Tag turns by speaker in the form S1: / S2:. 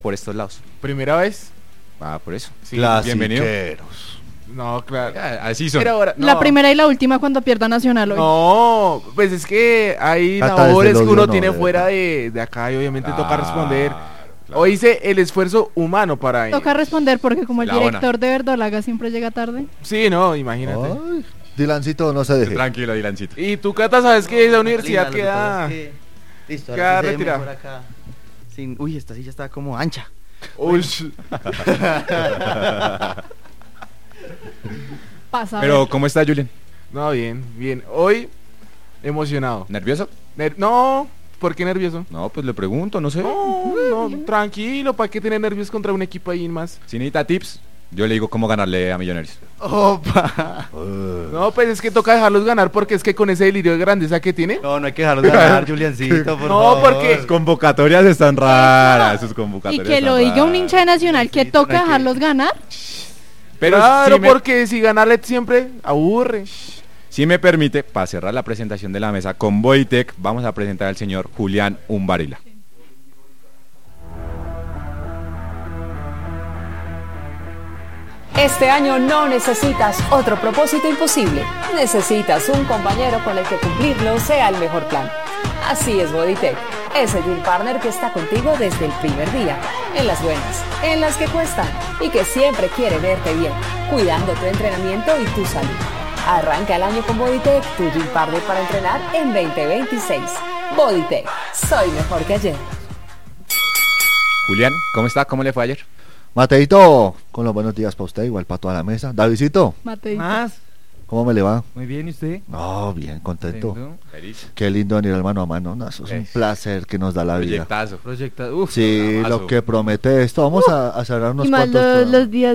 S1: por estos lados.
S2: ¿Primera vez?
S1: Ah, por eso.
S2: Sí,
S1: bienvenido.
S2: No, claro.
S1: Así son.
S2: Pero ahora, no.
S3: La primera y la última cuando pierda Nacional hoy.
S2: No, pues es que hay
S4: Hasta
S2: labores
S4: desde el
S2: que uno
S4: odio,
S2: tiene
S4: no, de
S2: fuera de acá y obviamente toca responder.
S1: Claro.
S2: Hoy hice el esfuerzo humano para...
S3: Toca responder porque como el
S1: La buena.
S3: director de Verdolaga siempre llega tarde.
S2: Sí, no, imagínate.
S4: Ay, Dilancito, no se deje.
S1: Tranquilo, Dilancito.
S2: Y tú, Cata, sabes que esa universidad
S5: Linda, lo que
S2: queda...
S5: pasa es que- Listo,
S2: queda
S5: ahora sí se ve
S2: retirada.
S5: mejor acá. Uy, esta silla está como ancha.
S2: Uy,
S3: Pasa. a
S1: Pero,
S3: ver.
S1: ¿cómo está, Julian?
S2: no, bien, bien. Hoy, emocionado.
S1: ¿Nervioso?
S2: No, ¿por qué nervioso?
S1: No, pues le pregunto, no sé.
S2: No, tranquilo, ¿para qué tener nervios contra un equipo ahí más?
S1: Si necesita tips, yo le digo cómo ganarle a Millonarios.
S5: Opa.
S2: No, pues es que toca dejarlos ganar porque es que con ese delirio de grandeza que tiene...
S5: No, no hay que dejarlos ganar, Juliancito, por
S2: No,
S5: favor.
S2: porque-
S1: Sus convocatorias están raras, sus
S3: Y
S1: convocatorias
S3: que lo
S1: están
S3: diga un
S1: raras.
S3: hincha de Nacional que
S5: Sí,
S3: toca
S5: tranquilo.
S3: dejarlos ganar.
S1: Pero
S2: claro,
S1: si me,
S2: porque si ganarle siempre aburre.
S1: si me permite, para cerrar la presentación de la mesa con Bodytech, vamos a presentar al señor Julián Umbarila.
S6: Este año no necesitas otro propósito imposible. Necesitas un compañero con el que cumplirlo sea el mejor plan. Así es Bodytech, ese deal partner que está contigo desde el primer día, en las buenas, en las que cuestan y que siempre quiere verte bien, cuidando tu entrenamiento y tu salud. Arranca el año con Bodytech, tu deal partner para entrenar en 2026. Bodytech, soy mejor que ayer.
S1: Julián, ¿cómo está? ¿Cómo le fue ayer?
S4: Mateito, con los buenos días para usted, igual para toda la mesa. Davidcito,
S3: Matei.
S5: Más.
S4: ¿cómo me le va?
S5: Muy bien, ¿y usted?
S4: No, bien, contento.
S1: Feliz.
S4: Qué lindo venir al mano a mano. No, eso es un placer que nos da la vida.
S1: Proyectazo.
S5: Proyecta. Uf.
S4: Sí,
S1: programazo.
S4: lo que promete esto. Vamos a cerrar unos
S3: Y más
S4: cuantos.
S3: los días